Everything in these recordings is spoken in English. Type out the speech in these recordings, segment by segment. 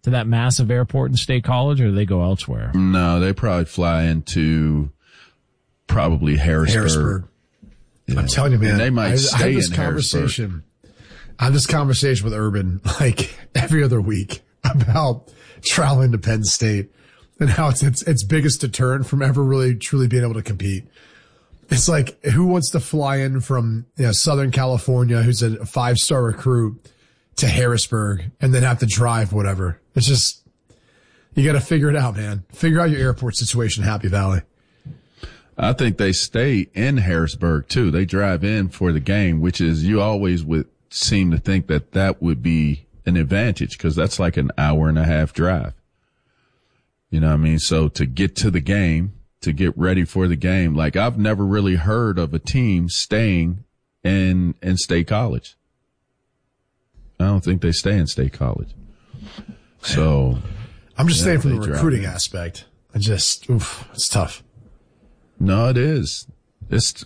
to that massive airport in State College, or do they go elsewhere? No, they probably fly into probably Harrisburg. Yeah. I'm telling you, man. And they might stay in Harrisburg. I have this conversation with Urban like every other week about traveling to Penn State and how it's its biggest deterrent from ever really truly being able to compete. It's like, who wants to fly in from Southern California, who's a 5-star recruit, to Harrisburg and then have to drive whatever? It's just, you got to figure it out, man. Figure out your airport situation, Happy Valley. I think they stay in Harrisburg too. They drive in for the game, which is, you always would seem to think that would be an advantage because that's like an hour and a half drive. You know what I mean? So to get to the game, to get ready for the game, like I've never really heard of a team staying in State College. I don't think they stay in State College. So I'm just saying from the recruiting aspect, it's tough. No, it is. It's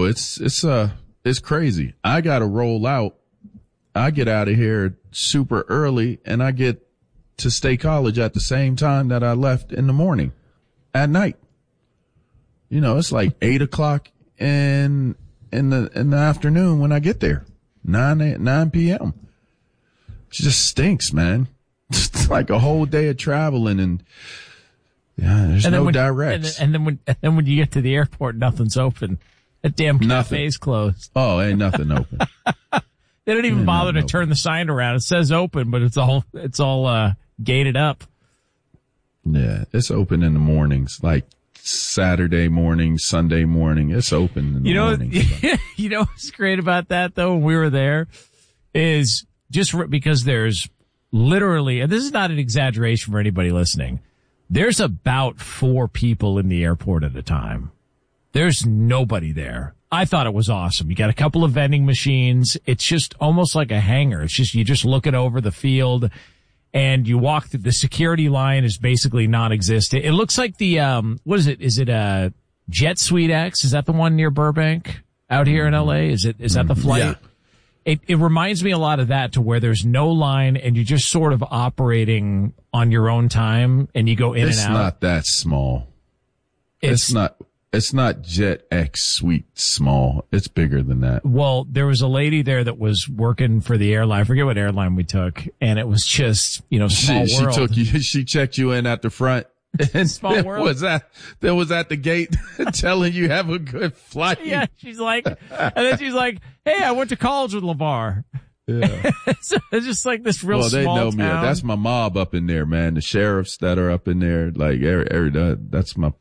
crazy. I got to roll out. I get out of here super early and I get to State College at the same time that I left in the morning at night. It's like 8:00 in the afternoon when I get there, 9 p.m. It just stinks, man. It's like a whole day of traveling and there's no directs. And then when you get to the airport, nothing's open. That damn cafe's closed. Oh, ain't nothing open. They don't even bother to turn the sign around. It says open, but it's all gated up. Yeah, it's open in the mornings, like Saturday morning, Sunday morning. It's open in the morning. You know what's great about that, though, when we were there, is just because there's literally, and this is not an exaggeration for anybody listening, there's about 4 people in the airport at a time. There's nobody there. I thought it was awesome. You got a couple of vending machines. It's just almost like a hangar. It's just, you're just looking over the field and you walk through. The security line is basically non-existent. It looks like the, what is it? Is it a Jet Suite X? Is that the one near Burbank out here in LA? Is that the flight? Yeah. It reminds me a lot of that, to where there's no line and you're just sort of operating on your own time and you go in and out. It's not that small. It's not Jet X Suite small. It's bigger than that. Well, there was a lady there that was working for the airline. I forget what airline we took. And it was just, small world. She checked you in at the front. And small world. Was at the gate telling you have a good flight. Yeah. She's like, and then she's like, hey, I went to college with LeVar. Yeah. So it's just like this real small town. Well, they know me. That's my mob up in there, man. The sheriffs that are up in there, like that's my,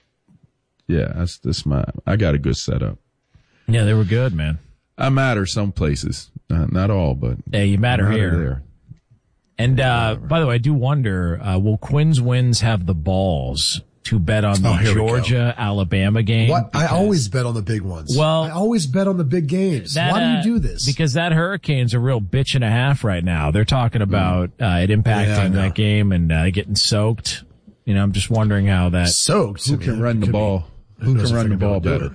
I got a good setup. Yeah, they were good, man. I matter some places, not all, but yeah, you matter here. There. And by the way, I do wonder, will Quinn's Wins have the balls to bet on the Georgia-Alabama game? What? I always bet on the big ones. Well, I always bet on the big games. Why do you do this? Because that Hurricane's a real bitch and a half right now. They're talking about it impacting that game and getting soaked. I'm just wondering how that soaked. Who can run the ball? Who can run the ball better?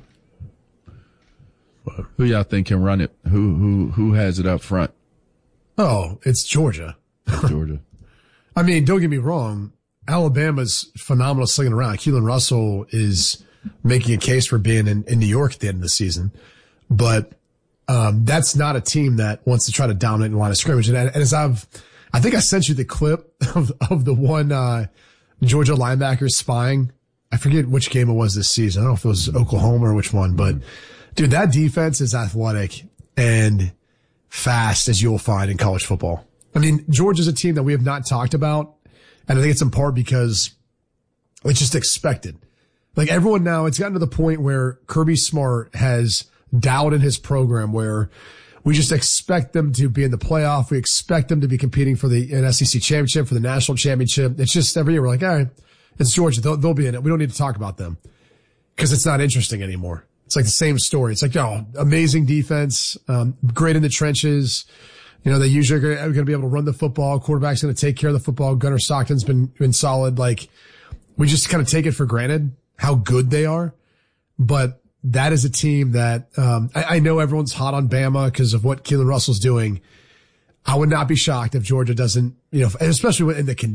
Who y'all think can run it? Who has it up front? Oh, it's Georgia. Georgia. I mean, don't get me wrong. Alabama's phenomenal slinging around. Keelan Russell is making a case for being in New York at the end of the season. But that's not a team that wants to try to dominate in the line of scrimmage. And as I think I sent you the clip of the one Georgia linebacker spying. I forget which game it was this season. I don't know if it was Oklahoma or which one. But, dude, that defense is athletic and fast as you'll find in college football. I mean, Georgia's a team that we have not talked about, and I think it's in part because it's just expected. Like, everyone now, it's gotten to the point where Kirby Smart has dialed in his program where we just expect them to be in the playoff. We expect them to be competing for an SEC championship, for the national championship. It's just every year we're like, all right, it's Georgia. They'll be in it. We don't need to talk about them because it's not interesting anymore. It's like the same story. It's like, amazing defense, great in the trenches. They usually are going to be able to run the football. Quarterback's going to take care of the football. Gunnar Stockton's been solid. Like, we just kind of take it for granted how good they are. But that is a team that, I know everyone's hot on Bama because of what Keelan Russell's doing. I would not be shocked if Georgia doesn't, especially in the